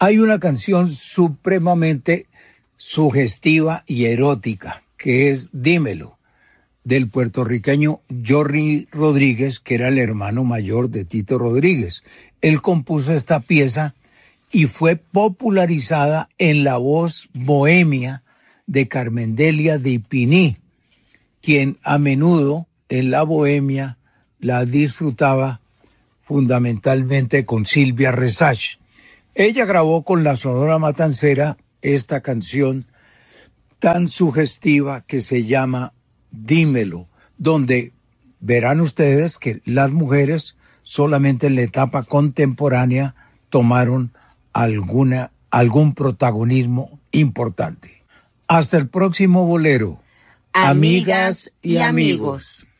Hay una canción supremamente sugestiva y erótica, que es Dímelo, del puertorriqueño Jorry Rodríguez, que era el hermano mayor de Tito Rodríguez. Él compuso esta pieza y fue popularizada en la voz bohemia de Carmendelia de Ipini, quien a menudo en la bohemia la disfrutaba fundamentalmente con Silvia Resach. Ella grabó con la Sonora Matancera esta canción tan sugestiva que se llama Dímelo, donde verán ustedes que las mujeres solamente en la etapa contemporánea tomaron algún protagonismo importante. Hasta el próximo bolero. Amigas y amigos.